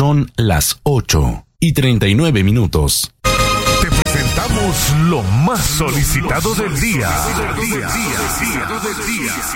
Son las 8:39. Te presentamos lo más solicitado del día.